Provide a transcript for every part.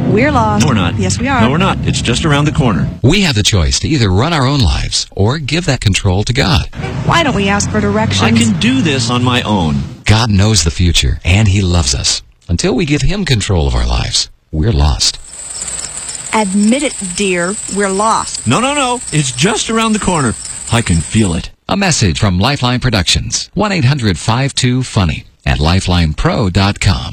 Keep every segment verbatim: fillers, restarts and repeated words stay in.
We're lost. No, we're not. Yes, we are. No, we're not. It's just around the corner. We have the choice to either run our own lives or give that control to God. Why don't we ask for directions? I can do this on my own. God knows the future, and He loves us. Until we give Him control of our lives, we're lost. Admit it, dear. We're lost. No, no, no. It's just around the corner. I can feel it. A message from Lifeline Productions. one eight hundred five two funny at lifeline pro dot com.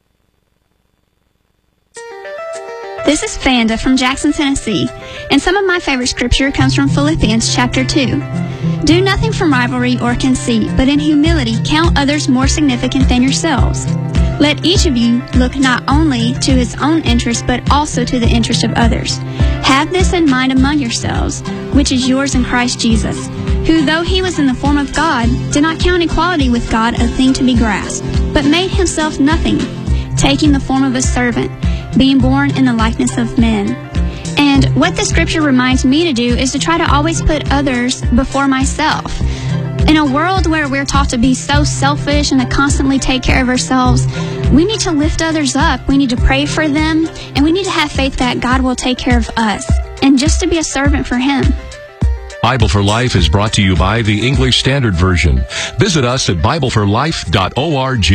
This is Fanda from Jackson, Tennessee, and some of my favorite scripture comes from Philippians chapter two. Do nothing from rivalry or conceit, but in humility count others more significant than yourselves. Let each of you look not only to his own interest, but also to the interest of others. Have this in mind among yourselves, which is yours in Christ Jesus, who, though he was in the form of God, did not count equality with God a thing to be grasped, but made himself nothing, taking the form of a servant, being born in the likeness of men. And what the scripture reminds me to do is to try to always put others before myself. In a world where we're taught to be so selfish and to constantly take care of ourselves, we need to lift others up. We need to pray for them, and we need to have faith that God will take care of us, and just to be a servant for Him. Bible for Life is brought to you by the English Standard Version. Visit us at bible for life dot org.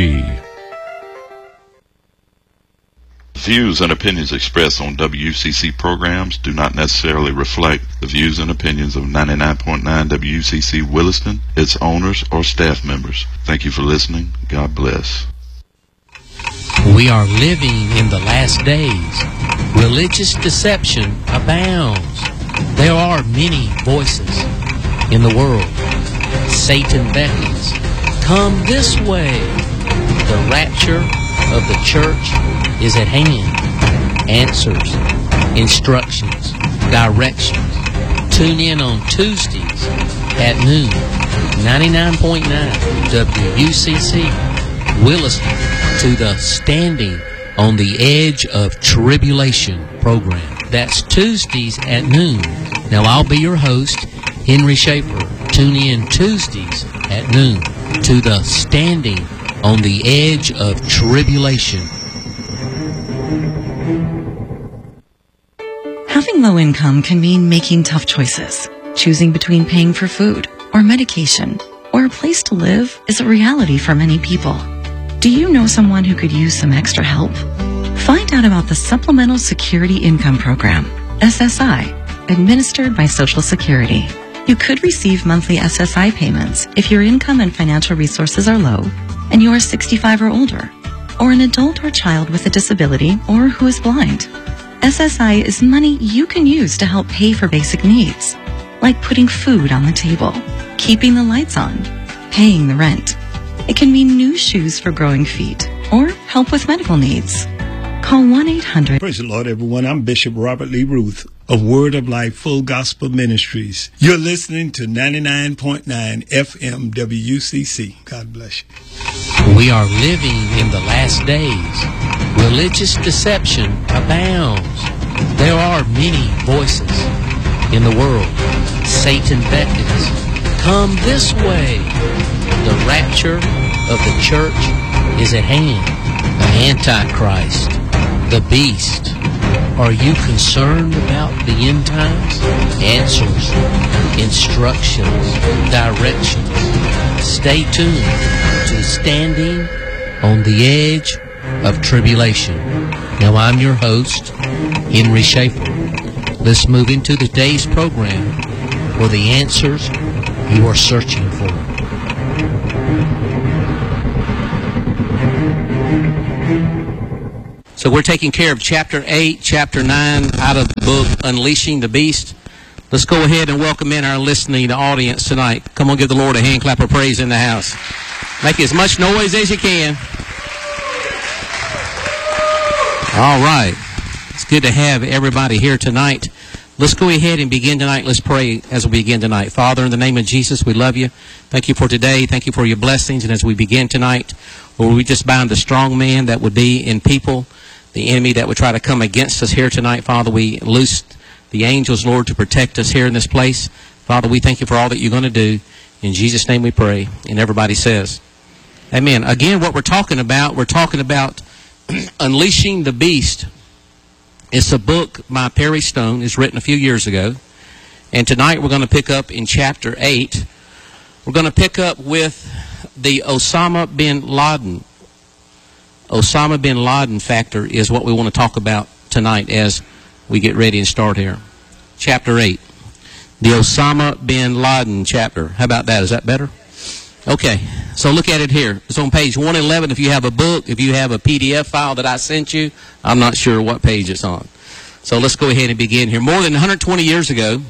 Views and opinions expressed on W C C programs do not necessarily reflect the views and opinions of ninety-nine point nine W C C Williston, its owners, or staff members. Thank you for listening. God bless. We are living in the last days. Religious deception abounds. There are many voices in the world. Satan beckons, come this way. The rapture of the church is at hand. Answers, instructions, directions. Tune in on Tuesdays at noon, ninety-nine point nine W C C Williston, to the Standing on the Edge of Tribulation program. That's Tuesdays at noon. Now, I'll be your host, Henry Schaefer. Tune in Tuesdays at noon to the Standing on the Edge of Tribulation. Having low income can mean making tough choices. Choosing between paying for food or medication or a place to live is a reality for many people. Do you know someone who could use some extra help? Find out about the Supplemental Security Income Program, S S I, administered by Social Security. You could receive monthly S S I payments if your income and financial resources are low and you are sixty-five or older, or an adult or child with a disability or who is blind. S S I is money you can use to help pay for basic needs, like putting food on the table, keeping the lights on, paying the rent. It can mean new shoes for growing feet or help with medical needs. Call one eight hundred. Praise the Lord, everyone. I'm Bishop Robert Lee Ruth of Word of Life Full Gospel Ministries. You're listening to ninety-nine point nine F M W C C. God bless you. We are living in the last days. Religious deception abounds. There are many voices in the world. Satan beckons, come this way. The rapture of the church is at hand. The Antichrist, the beast. Are you concerned about the end times? Answers, instructions, directions. Stay tuned to Standing on the Edge of Tribulation. Now, I'm your host, Henry Schaefer. Let's move into today's program for the answers you are searching for. So we're taking care of chapter eight, chapter nine out of the book Unleashing the Beast. Let's go ahead and welcome in our listening audience tonight. Come on, give the Lord a hand clap of praise in the house. Make as much noise as you can. All right. It's good to have everybody here tonight. Let's go ahead and begin tonight. Let's pray as we begin tonight. Father, in the name of Jesus, we love you. Thank you for today. Thank you for your blessings. And as we begin tonight, Lord, we just bind the strong man that would be in people, the enemy that would try to come against us here tonight. Father, we loose the angels, Lord, to protect us here in this place. Father, we thank you for all that you're going to do. In Jesus' name we pray. And everybody says, amen. Again, what we're talking about, we're talking about unleashing the beast. It's a book by Perry Stone. It's written a few years ago. And tonight we're going to pick up in chapter eight. We're going to pick up with the Osama bin Laden. Osama bin Laden factor is what we want to talk about tonight as we get ready and start here. Chapter eight. The Osama bin Laden chapter. How about that? Is that better? Okay. So look at it here. It's on page one eleven if you have a book. If you have a P D F file that I sent you, I'm not sure what page it's on. So let's go ahead and begin here. More than one hundred twenty years ago,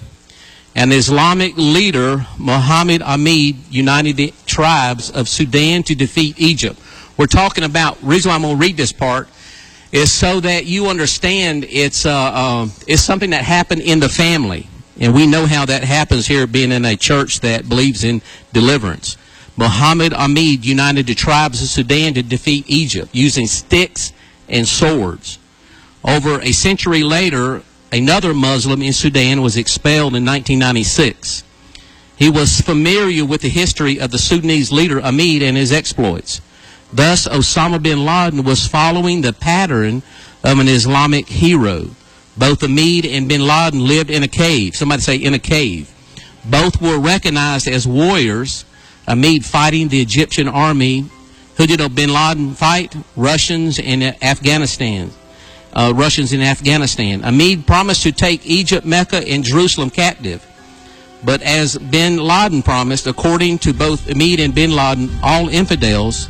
an Islamic leader, Muhammad Ahmed, united the tribes of Sudan to defeat Egypt. We're talking about, the reason why I'm going to read this part is so that you understand it's, uh, uh, it's something that happened in the family. And we know how that happens here being in a church that believes in deliverance. Muhammad Ahmed united the tribes of Sudan to defeat Egypt using sticks and swords. Over a century later, another Muslim in Sudan was expelled in nineteen ninety-six. He was familiar with the history of the Sudanese leader Ahmed and his exploits. Thus, Osama bin Laden was following the pattern of an Islamic hero. Both Ahmed and bin Laden lived in a cave. Somebody say in a cave. Both were recognized as warriors. Ahmed fighting the Egyptian army. Who did bin Laden fight? Russians in Afghanistan. Uh, Russians in Afghanistan. Ahmed promised to take Egypt, Mecca, and Jerusalem captive. But as bin Laden promised, according to both Ahmed and bin Laden, all infidels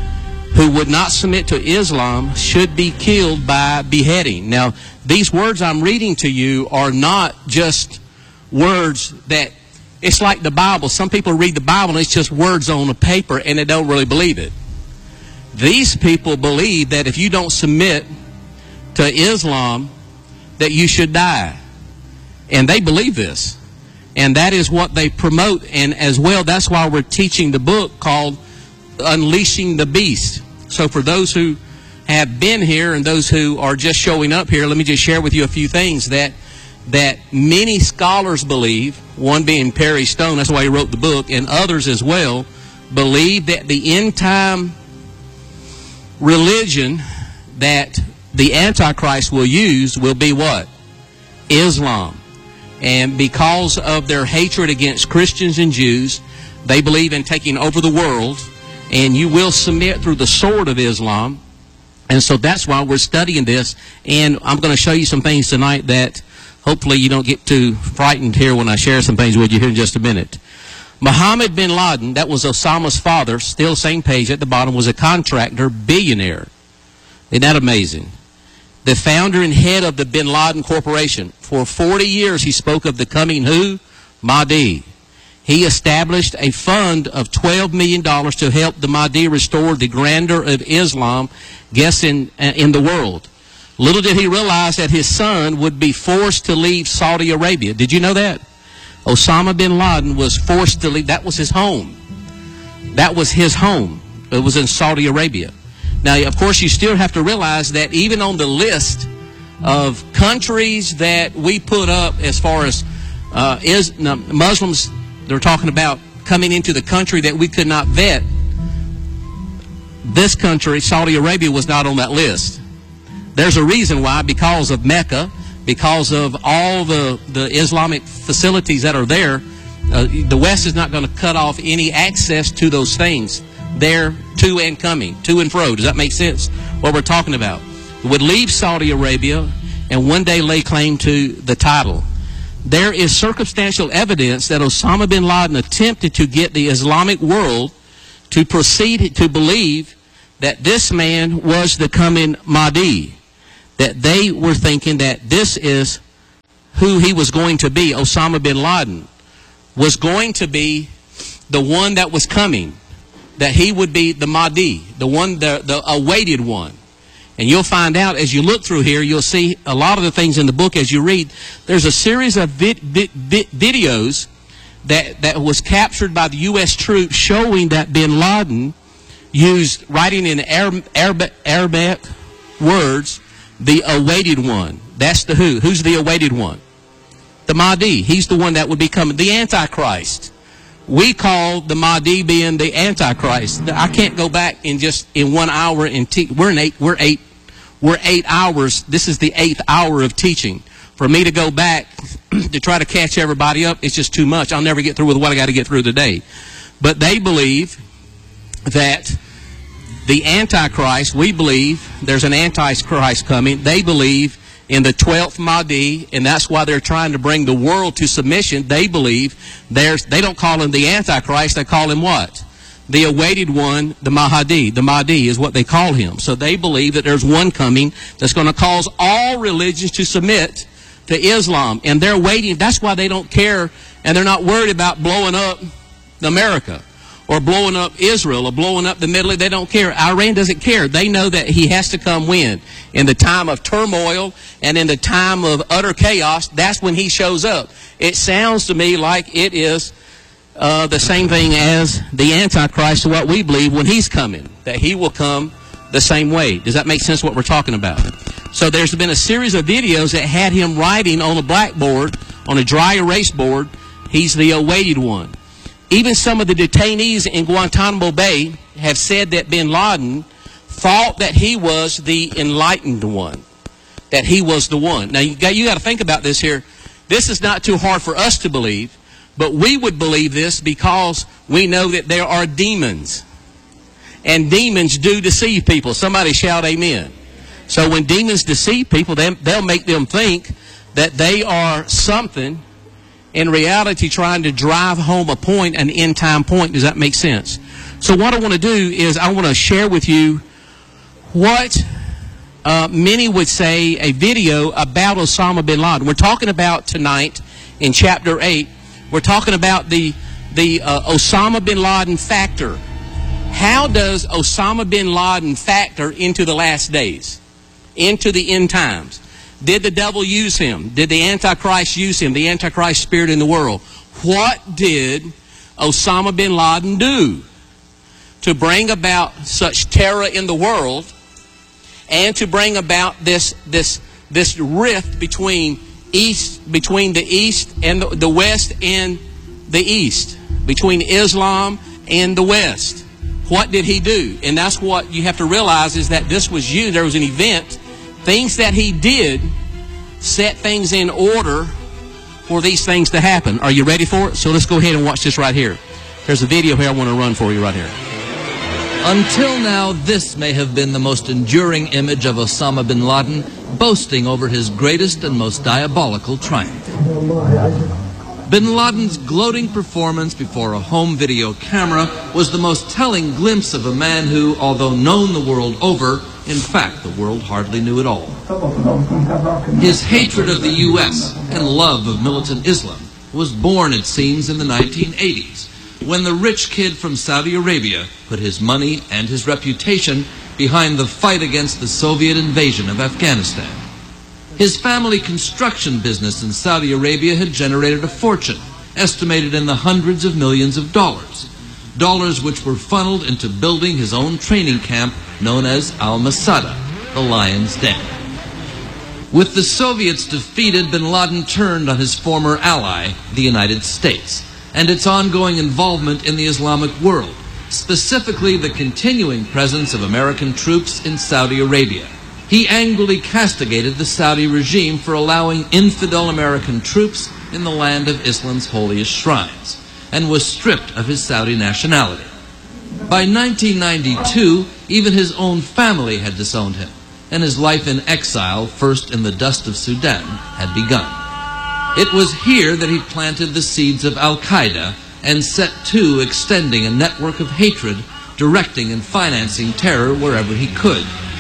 who would not submit to Islam should be killed by beheading. Now, these words I'm reading to you are not just words that, it's like the Bible. Some people read the Bible and it's just words on a paper and they don't really believe it. These people believe that if you don't submit to Islam, that you should die. And they believe this. And that is what they promote. And as well, that's why we're teaching the book called Unleashing the Beast. So for those who have been here and those who are just showing up here, let me just share with you a few things that that many scholars believe, one being Perry Stone, that's why he wrote the book, and others as well, believe that the end time religion that the Antichrist will use will be what? Islam. And because of their hatred against Christians and Jews, they believe in taking over the world, and you will submit through the sword of Islam. And so that's why we're studying this. And I'm going to show you some things tonight that hopefully you don't get too frightened here when I share some things with you here in just a minute. Muhammad bin Laden, that was Osama's father, still same page at the bottom, was a contractor, billionaire. Isn't that amazing? The founder and head of the Bin Laden Corporation. For forty years he spoke of the coming who? Mahdi. He established a fund of twelve million dollars to help the Mahdi restore the grandeur of Islam, guess in, in the world. Little did he realize that his son would be forced to leave Saudi Arabia. Did you know that? Osama bin Laden was forced to leave. That was his home. That was his home. It was in Saudi Arabia. Now, of course, you still have to realize that even on the list of countries that we put up as far as uh, is, no, Muslims, they're talking about coming into the country that we could not vet. This country, Saudi Arabia, was not on that list. There's a reason why, because of Mecca, because of all the, the Islamic facilities that are there. Uh, the West is not going to cut off any access to those things. They're to and coming, to and fro. Does that make sense, what we're talking about? It would leave Saudi Arabia and one day lay claim to the title. There is circumstantial evidence that Osama bin Laden attempted to get the Islamic world to proceed to believe that this man was the coming Mahdi. That they were thinking that this is who he was going to be. Osama bin Laden was going to be the one that was coming. That he would be the Mahdi, the one, the, the awaited one. And you'll find out as you look through here, you'll see a lot of the things in the book as you read. There's a series of vid, vid, vid, videos that, that was captured by the U S troops showing that bin Laden used, writing in Arab, Arab, Arabic words, the awaited one. That's the who. Who's the awaited one? The Mahdi. He's the one that would be coming. The Antichrist. We call the Mahdi being the Antichrist. I can't go back in just in one hour and te we're in eight. We're eight. We're eight hours. This is the eighth hour of teaching. For me to go back to try to catch everybody up, it's just too much. I'll never get through with what I got to get through today. But they believe that the Antichrist, we believe there's an Antichrist coming. They believe in the twelfth Mahdi, and that's why they're trying to bring the world to submission. They believe there's, they don't call him the Antichrist, they call him what? The awaited one, the Mahdi. The Mahdi is what they call him. So they believe that there's one coming that's going to cause all religions to submit to Islam. And they're waiting. That's why they don't care, and they're not worried about blowing up America or blowing up Israel or blowing up the Middle East. They don't care. Iran doesn't care. They know that he has to come when? In the time of turmoil and in the time of utter chaos, that's when he shows up. It sounds to me like it is uh, the same thing as the Antichrist, to what we believe when he's coming, that he will come the same way. Does that make sense what we're talking about? So there's been a series of videos that had him writing on a blackboard, on a dry erase board, he's the awaited one. Even some of the detainees in Guantanamo Bay have said that bin Laden thought that he was the enlightened one, that he was the one. Now, you got, you got to think about this here. This is not too hard for us to believe, but we would believe this because we know that there are demons. And demons do deceive people. Somebody shout amen. So when demons deceive people, they, they'll make them think that they are something, in reality trying to drive home a point, an end time point. Does that make sense? So what I want to do is I want to share with you what uh, many would say a video about Osama bin Laden. We're talking about tonight in chapter eight, we're talking about the, the uh, Osama bin Laden factor. How does Osama bin Laden factor into the last days, into the end times? Did the devil use him? Did the Antichrist use him? The Antichrist spirit in the world. What did Osama bin Laden do to bring about such terror in the world and to bring about this this this rift between east between the east and the, the west and the east, between Islam and the west? What did he do? And that's what you have to realize, is that this was used. There was an event. Things that he did set things in order for these things to happen. Are you ready for it? So let's go ahead and watch this right here. There's a video here I want to run for you right here. Until now, this may have been the most enduring image of Osama bin Laden, boasting over his greatest and most diabolical triumph. Bin Laden's gloating performance before a home video camera was the most telling glimpse of a man who, although known the world over, in fact, the world hardly knew it all. His hatred of the U S and love of militant Islam was born, it seems, in the nineteen eighties, when the rich kid from Saudi Arabia put his money and his reputation behind the fight against the Soviet invasion of Afghanistan. His family construction business in Saudi Arabia had generated a fortune, estimated in the hundreds of millions of dollars. Dollars which were funneled into building his own training camp known as Al-Masada, the Lion's Den. With the Soviets defeated, bin Laden turned on his former ally, the United States, and its ongoing involvement in the Islamic world, specifically the continuing presence of American troops in Saudi Arabia. He angrily castigated the Saudi regime for allowing infidel American troops in the land of Islam's holiest shrines, and was stripped of his Saudi nationality. By nineteen ninety-two, even his own family had disowned him, and his life in exile, first in the dust of Sudan, had begun. It was here that he planted the seeds of Al-Qaeda and set to extending a network of hatred, directing and financing terror wherever he could.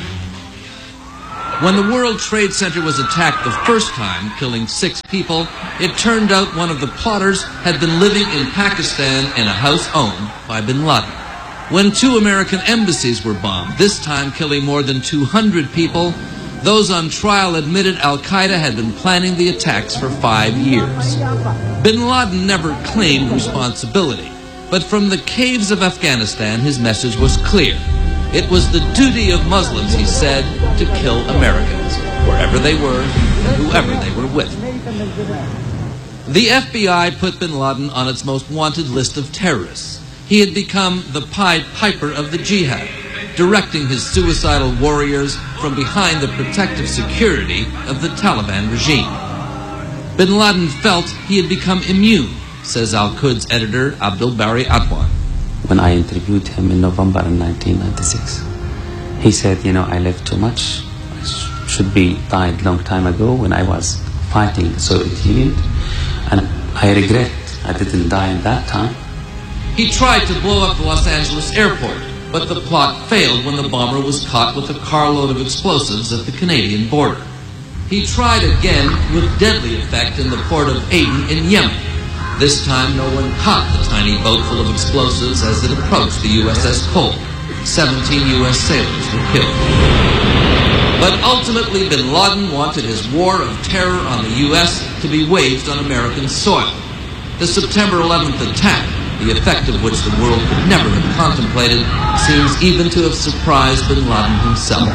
When the World Trade Center was attacked the first time, killing six people, it turned out one of the plotters had been living in Pakistan in a house owned by bin Laden. When two American embassies were bombed, this time killing more than two hundred people, those on trial admitted Al-Qaeda had been planning the attacks for five years. Bin Laden never claimed responsibility, but from the caves of Afghanistan his message was clear. It was the duty of Muslims, he said, to kill Americans, wherever they were and whoever they were with. The F B I put bin Laden on its most wanted list of terrorists. He had become the Pied Piper of the jihad. directing his suicidal warriors from behind the protective security of the Taliban regime. Bin Laden felt he had become immune, says Al-Quds editor Abdul Bari Atwan. When I interviewed him in November in nineteen ninety-six, he said, you know, I lived too much. I sh- should be died long time ago when I was fighting the Soviet Union, and I regret I didn't die in that time. He tried to blow up the Los Angeles airport, but the plot failed when the bomber was caught with a carload of explosives at the Canadian border. He tried again with deadly effect in the port of Aden in Yemen. This time no one caught the tiny boat full of explosives as it approached the U S S Cole. Seventeen U S sailors were killed. But ultimately Bin Laden wanted his war of terror on the U S to be waged on American soil. The September eleventh attack, the effect of which the world could never have contemplated, seems even to have surprised Bin Laden himself.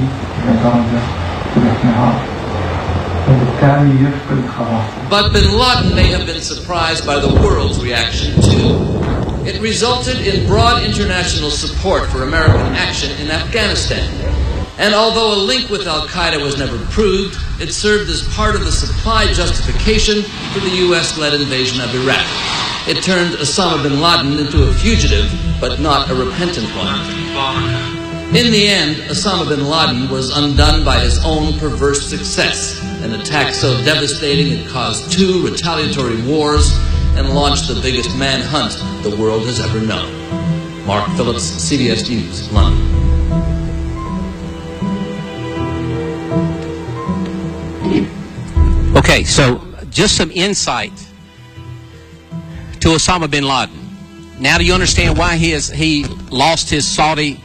But Bin Laden may have been surprised by the world's reaction too. It resulted in broad international support for American action in Afghanistan. And although a link with Al-Qaeda was never proved, it served as part of the supply justification for the U S-led invasion of Iraq. It turned Osama bin Laden into a fugitive, but not a repentant one. In the end, Osama bin Laden was undone by his own perverse success, an attack so devastating it caused two retaliatory wars and launched the biggest manhunt the world has ever known. Mark Phillips, C B S News, London. Okay, so just some insight to Osama bin Laden. Now do you understand why he is he lost his Saudi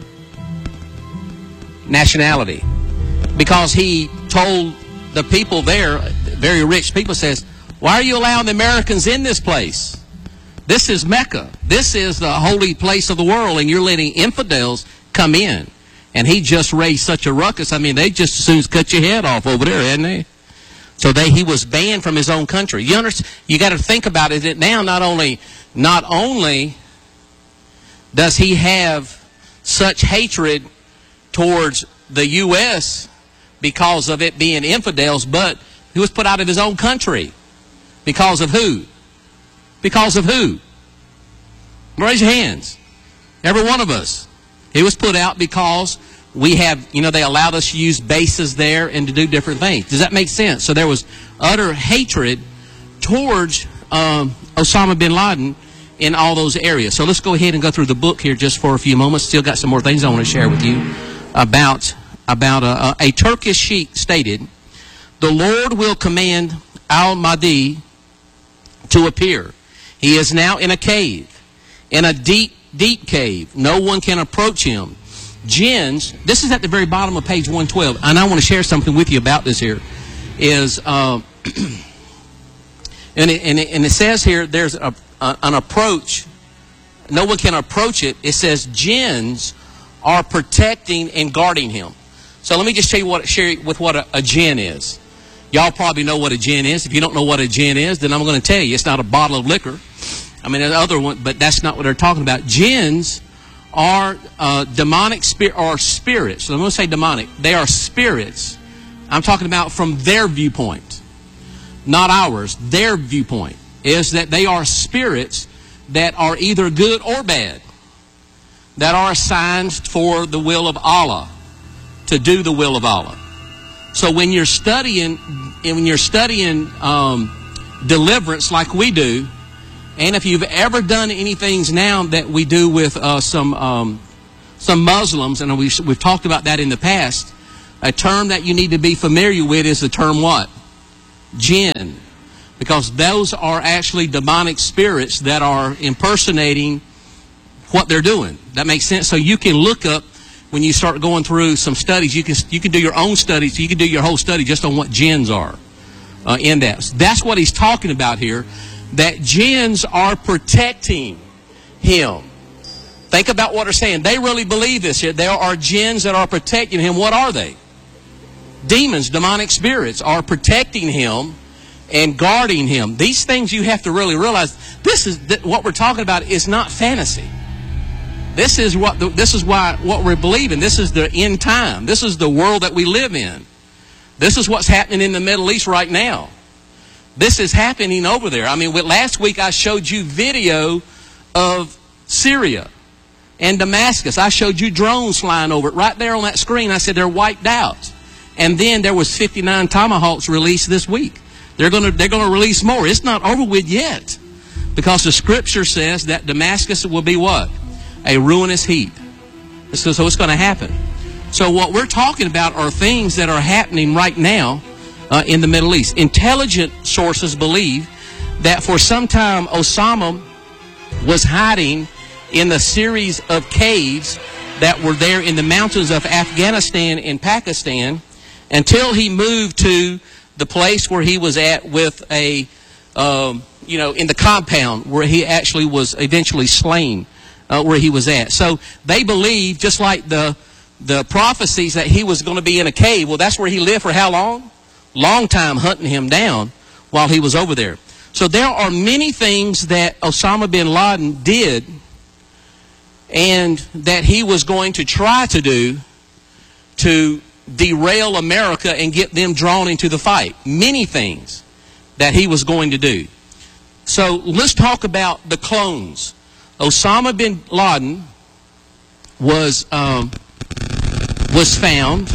nationality? Because he told the people there, very rich people, says, why are you allowing the Americans in this place? This is Mecca. This is the holy place of the world, and you're letting infidels come in. And he just raised such a ruckus. I mean, they just as soon as cut your head off over there, hadn't they? So they, he was banned from his own country. You understand? You got to think about it. That now, not only, not only does he have such hatred towards the U S because of it being infidels, but he was put out of his own country. Because of who? Because of who? Raise your hands. Every one of us. He was put out because we have, you know, they allowed us to use bases there and to do different things. Does that make sense? So there was utter hatred towards um, Osama bin Laden in all those areas. So let's go ahead and go through the book here just for a few moments. Still got some more things I want to share with you about, about a, a Turkish sheikh stated, the Lord will command Al-Mahdi to appear. He is now in a cave, in a deep, deep cave. No one can approach him. Jinns, this is at the very bottom of page one twelve, and I want to share something with you about this here, is, uh, and, it, and, it, and it says here, there's a, a, an approach. No one can approach it. It says jinns are protecting and guarding him. So let me just tell you what, share with what a, a jinn is. Y'all probably know what a jinn is. If you don't know what a jinn is, then I'm going to tell you. It's not a bottle of liquor. I mean, another one, but that's not what they're talking about. Jinns are uh, demonic spirit or spirits. So I'm going to say demonic. They are spirits. I'm talking about from their viewpoint, not ours. Their viewpoint is that they are spirits that are either good or bad, that are assigned for the will of Allah, to do the will of Allah. So when you're studying, and when you're studying um, deliverance like we do, and if you've ever done any things now that we do with uh, some um, some Muslims, and we've, we've talked about that in the past, a term that you need to be familiar with is the term what? Jinn. Because those are actually demonic spirits that are impersonating what they're doing. That makes sense? So you can look up, when you start going through some studies, you can you can do your own studies. You can do your whole study just on what jinns are uh, in that. So that's what he's talking about here, that jinns are protecting him. Think about what they're saying. They really believe this here. There are jinns that are protecting him. What are they? Demons, demonic spirits are protecting him and guarding him. These things you have to really realize. This is th- what we're talking about is not fantasy. This is what the, this is why what we're believing. This is the end time. This is the world that we live in. This is what's happening in the Middle East right now. This is happening over there. I mean, last week I showed you video of Syria and Damascus. I showed you drones flying over it right there on that screen. I said they're wiped out. And then there was fifty-nine Tomahawks released this week. They're going to they're going to release more. It's not over with yet, because the Scripture says that Damascus will be what? A ruinous heap. So, so it's going to happen. So what we're talking about are things that are happening right now uh, in the Middle East. Intelligent sources believe that for some time Osama was hiding in the series of caves that were there in the mountains of Afghanistan and Pakistan until he moved to the place where he was at with a, um, you know, in the compound where he actually was eventually slain, uh, where he was at. So they believe, just like the the prophecies, that he was going to be in a cave. Well, that's where he lived for how long? Long time, hunting him down while he was over there. So there are many things that Osama bin Laden did and that he was going to try to do to derail America and get them drawn into the fight. Many things that he was going to do. So let's talk about the clones. Osama bin Laden was um, was found,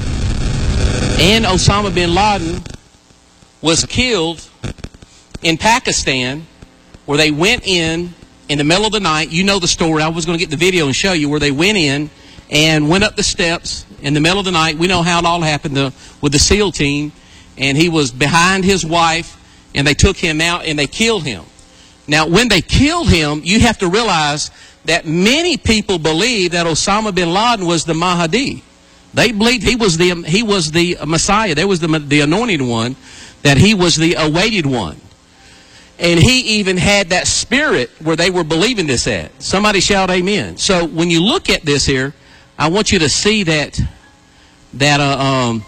and Osama bin Laden was killed in Pakistan, where they went in in the middle of the night. You know the story. I was going to get the video and show you where they went in and went up the steps in the middle of the night. We know how it all happened the, with the SEAL team. And he was behind his wife, and they took him out and they killed him. Now, when they killed him, you have to realize that many people believe that Osama bin Laden was the Mahdi. They believed he was the he was the Messiah. There was the the anointed one, that he was the awaited one. And he even had that spirit where they were believing this at. Somebody shout amen. So when you look at this here, I want you to see that that uh, um,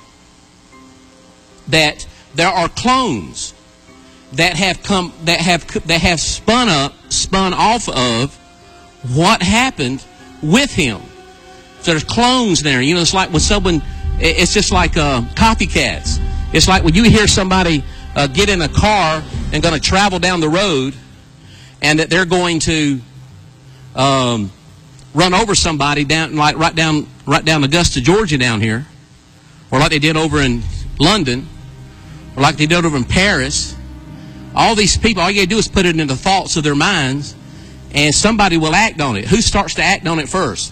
that there are clones that have come that have that have spun up, spun off of what happened with him. So there's clones there. You know, it's like when someone, it's just like uh, copycats. It's like when you hear somebody uh, get in a car and going to travel down the road, and that they're going to um, run over somebody down, like right down, right down Augusta, Georgia, down here, or like they did over in London, or like they did over in Paris. All these people, all you got to do is put it in the thoughts of their minds, and somebody will act on it. Who starts to act on it first?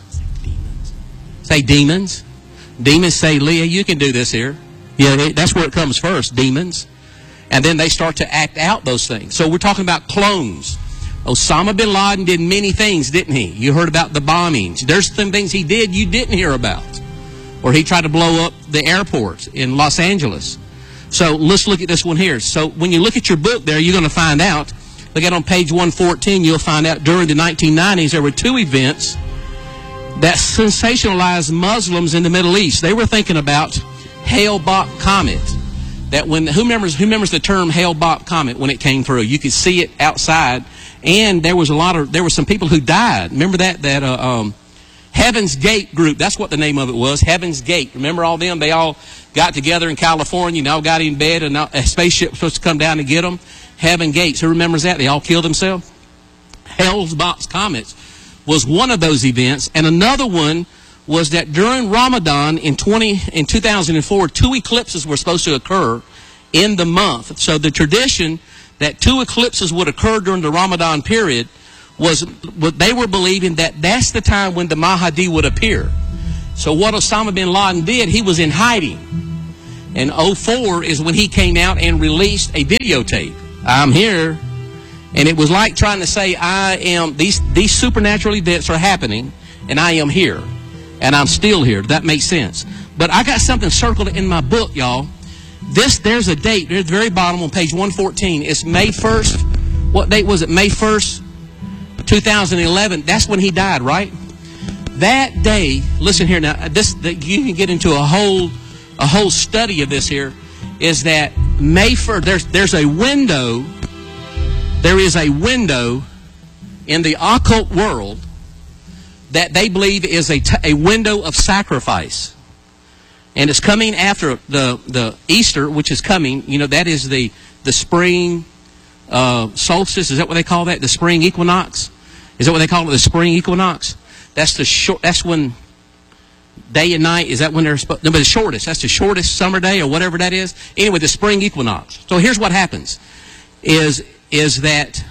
Say demons. Demons say, Leah, you can do this here. Yeah, they, that's where it comes first, demons. And then they start to act out those things. So we're talking about clones. Osama bin Laden did many things, didn't he? You heard about the bombings. There's some things he did you didn't hear about. Or he tried to blow up the airport in Los Angeles. So let's look at this one here. So when you look at your book there, you're going to find out, look at on page one fourteen, you'll find out during the nineteen nineties there were two events that sensationalized Muslims in the Middle East. They were thinking about Hale-Bopp comet. That when who remembers who remembers the term Hale-Bopp comet when it came through? You could see it outside, and there was a lot of there were some people who died. Remember that that uh, um, Heaven's Gate group? That's what the name of it was. Heaven's Gate. Remember all them? They all got together in California. And all got in bed, and a spaceship was supposed to come down and get them. Heaven Gates. Who remembers that? They all killed themselves. Hale-Bopp comets was one of those events, and another one was that during Ramadan in twenty in two thousand four, two eclipses were supposed to occur in the month. So the tradition that two eclipses would occur during the Ramadan period was what they were believing, that that's the time when the Mahdi would appear. So what Osama bin Laden did, he was in hiding. And oh four is when he came out and released a videotape. I'm here. And it was like trying to say, I am, these, these supernatural events are happening, and I am here. And I'm still here. That makes sense. But I got something circled in my book, y'all. This, there's a date. There's the very bottom on page one fourteen. It's May first. What date was it? May first, two thousand eleven. That's when he died, right? That day, listen here now, this, you can get into a whole, a whole study of this here, is that May first, there's, there's a window, there is a window in the occult world that they believe is a, t- a window of sacrifice. And it's coming after the, the Easter, which is coming. You know, that is the, the spring uh, solstice. Is that what they call that? The spring equinox? Is that what they call it? The spring equinox? That's the short, that's when day and night, is that when they're supposed, no, but the shortest, that's the shortest summer day or whatever that is. Anyway, the spring equinox. So here's what happens, is, is that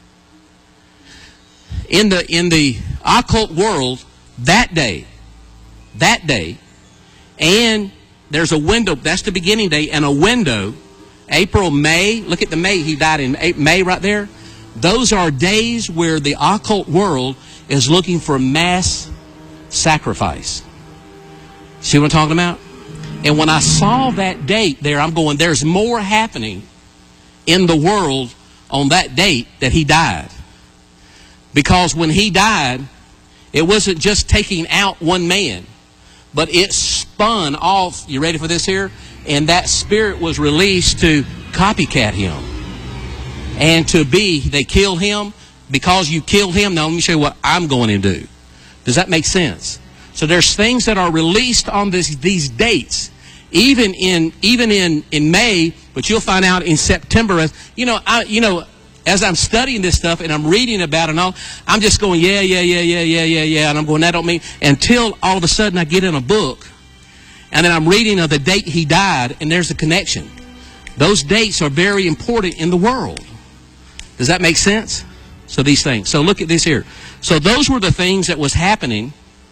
in the, in the occult world, that day, that day, and there's a window, that's the beginning day, and a window, April, May, look at the May, he died in May right there. Those are days where the occult world is looking for mass sacrifice. See what I'm talking about? And when I saw that date there, I'm going, there's more happening in the world on that date that he died. Because when he died, it wasn't just taking out one man, but it spun off, you ready for this here? And that spirit was released to copycat him. And to be, they killed him. Because you killed him, now let me show you what I'm going to do. Does that make sense? So there's things that are released on this, these dates, even in even in, in May, but you'll find out in September. You know, I, you know, as I'm studying this stuff and I'm reading about it and all, I'm just going, yeah, yeah, yeah, yeah, yeah, yeah, yeah. And I'm going, that don't mean, until all of a sudden I get in a book and then I'm reading of the date he died and there's a connection. Those dates are very important in the world. Does that make sense? So these things. So look at this here. So those were the things that was happening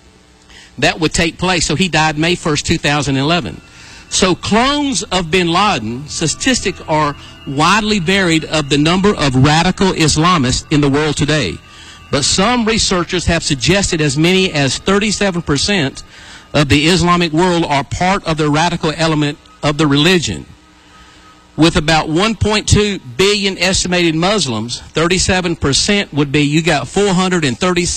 that would take place. So he died May first, two thousand eleven. So clones of bin Laden, statistics are widely varied of the number of radical Islamists in the world today. But some researchers have suggested as many as thirty-seven percent of the Islamic world are part of the radical element of the religion. With about one point two billion estimated Muslims, thirty-seven percent would be, you got four hundred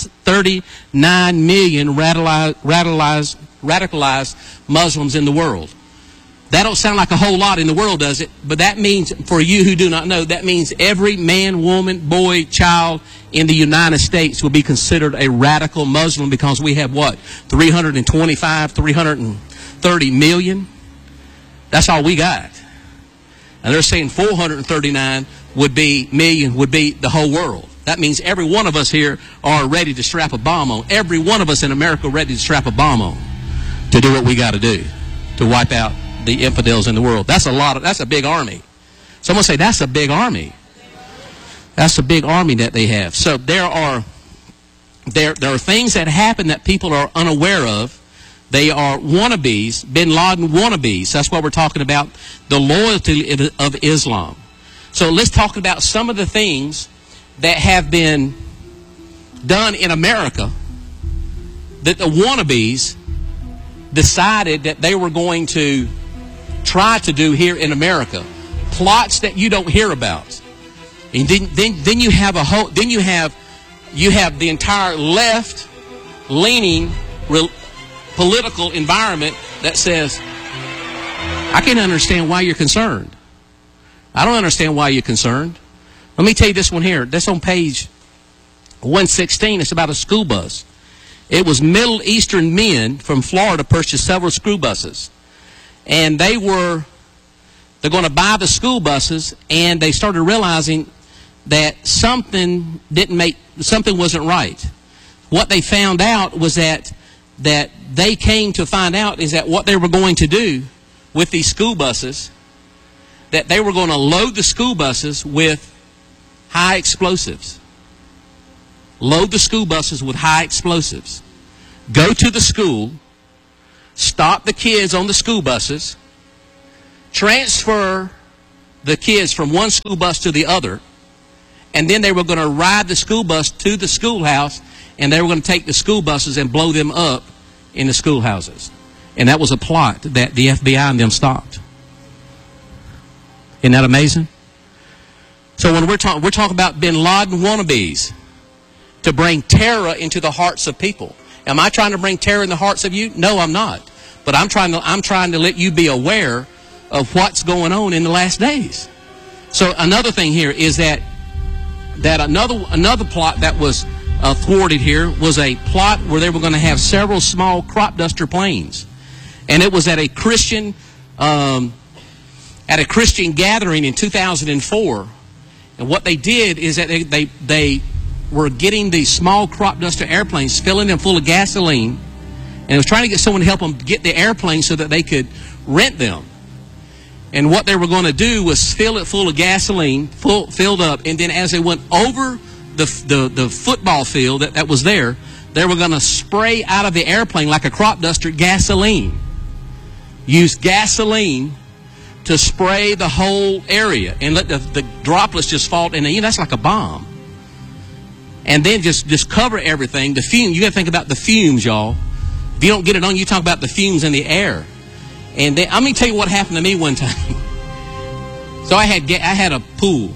thirty-nine million radicalized, radicalized, radicalized Muslims in the world. That don't sound like a whole lot in the world, does it? But that means, for you who do not know, that means every man, woman, boy, child in the United States will be considered a radical Muslim, because we have what? three hundred twenty-five, three hundred thirty million? That's all we got. And they're saying four hundred thirty-nine would be million would be the whole world. That means every one of us here are ready to strap a bomb on. Every one of us in America ready to strap a bomb on to do what we got to do to wipe out the infidels in the world. That's a lot of, that's a big army. Someone say, that's a big army. That's a big army that they have. So there are there there are things that happen that people are unaware of. They are wannabes, bin Laden wannabes. That's what we're talking about, the loyalty of Islam. So let's talk about some of the things that have been done in America that the wannabes decided that they were going to try to do here in America. Plots that you don't hear about. And then, then, then you have a whole, then you have, you have the entire left leaning political environment that says, I can't understand why you're concerned. I don't understand why you're concerned. Let me tell you this one here. That's on page one sixteen. It's about a school bus. It was Middle Eastern men from Florida purchased several school buses. And they were, they're going to buy the school buses, and they started realizing that something didn't make, something wasn't right. What they found out was that that they came to find out is that what they were going to do with these school buses, that they were going to load the school buses with high explosives. Load the school buses with high explosives. Go to the school, stop the kids on the school buses, transfer the kids from one school bus to the other, and then they were going to ride the school bus to the schoolhouse, and they were going to take the school buses and blow them up in the schoolhouses. And that was a plot that the F B I and them stopped. Isn't that amazing? So when we're talking, we're talking about bin Laden wannabes to bring terror into the hearts of people. Am I trying to bring terror in the hearts of you? No, I'm not. But I'm trying to, I'm trying to let you be aware of what's going on in the last days. So another thing here is that that another another plot that was uh, thwarted here was a plot where they were going to have several small crop duster planes. And it was at a Christian um, at a Christian gathering in two thousand four. And what they did is that they, they, they were getting these small crop duster airplanes, filling them full of gasoline, and it was trying to get someone to help them get the airplane so that they could rent them. And what they were going to do was fill it full of gasoline, full, filled up, and then as they went over the, the, the football field that, that was there, they were going to spray out of the airplane like a crop duster gasoline. Use gasoline to spray the whole area and let the, the droplets just fall. And you know, that's like a bomb. And then just, just cover everything. The fumes, you got to think about the fumes, y'all. If you don't get it on, you talk about the fumes in the air. And then, I'm going to tell you what happened to me one time. So I had I had a pool.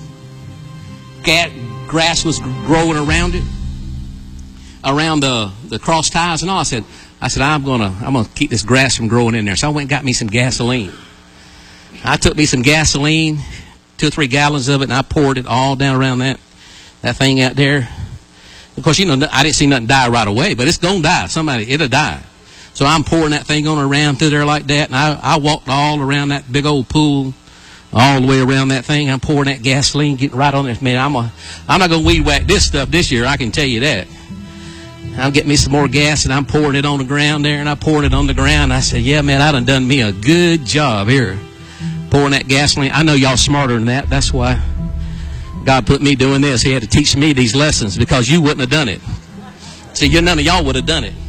Grass was growing around it, around the, the cross ties and all. I said, I said, I'm going to I'm gonna keep this grass from growing in there. So I went and got me some gasoline. I took me some gasoline, two or three gallons of it, and I poured it all down around that, that thing out there. Of course, you know, I didn't see nothing die right away, but it's going to die. Somebody, it'll die. So I'm pouring that thing on around through there like that, and I, I walked all around that big old pool, all the way around that thing. I'm pouring that gasoline, getting right on it. Man, I'm, a, I'm not going to weed whack this stuff this year, I can tell you that. I'm getting me some more gas, and I'm pouring it on the ground there, and I poured it on the ground. I said, yeah, man, I done done me a good job here, pouring that gasoline. I know y'all smarter than that. That's why God put me doing this. He had to teach me these lessons because you wouldn't have done it. See, you, none of y'all would have done it.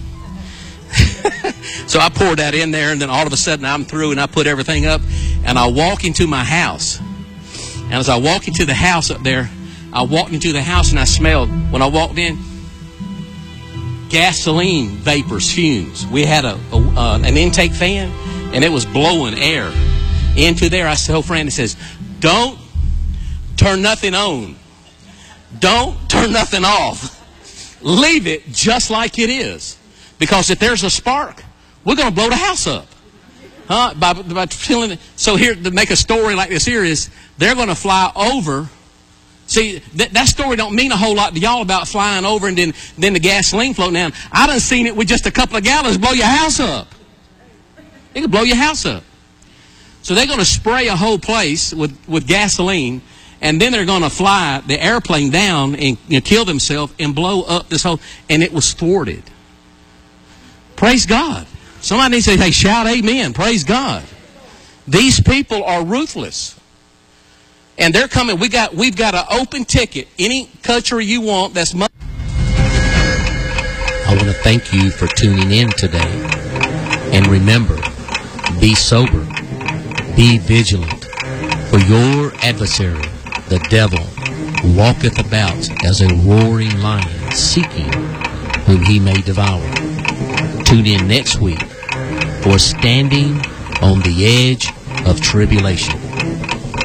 So I poured that in there, and then all of a sudden I'm through, and I put everything up, and I walk into my house. And as I walk into the house up there, I walked into the house, and I smelled, when I walked in, gasoline vapors, fumes. We had a, a uh, an intake fan, and it was blowing air into there. I told Fran, it says, don't turn nothing on. Don't turn nothing off. Leave it just like it is. Because if there's a spark, we're going to blow the house up. Huh? By, by feeling it. So here, to make a story like this here is, they're going to fly over. See, th that story don't mean a whole lot to y'all about flying over and then, then the gasoline floating down. I done seen it with just a couple of gallons blow your house up. It can blow your house up. So they're going to spray a whole place with, with gasoline, and then they're going to fly the airplane down and, you know, kill themselves and blow up this whole, and it was thwarted. Praise God. Somebody needs to say, hey, shout amen. Praise God. These people are ruthless. And they're coming. We got, we've got an open ticket. Any country you want that's... I want to thank you for tuning in today. And remember, be sober. Be vigilant. For your adversary, the devil, walketh about as a roaring lion, seeking whom he may devour. Tune in next week for Standing on the Edge of Tribulation.